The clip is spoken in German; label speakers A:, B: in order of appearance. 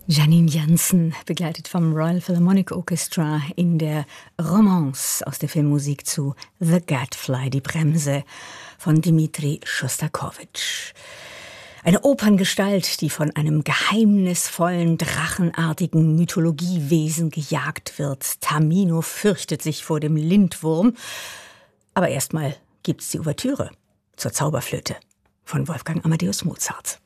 A: Janine Jansen, begleitet vom Royal Philharmonic Orchestra in der Romance aus der Filmmusik zu The Gadfly, die Bremse von Dmitri Schostakowitsch. Eine Operngestalt, die von einem geheimnisvollen, drachenartigen Mythologiewesen gejagt wird. Tamino fürchtet sich vor dem Lindwurm. Aber erstmal gibt's die Ouvertüre zur Zauberflöte von Wolfgang Amadeus Mozart.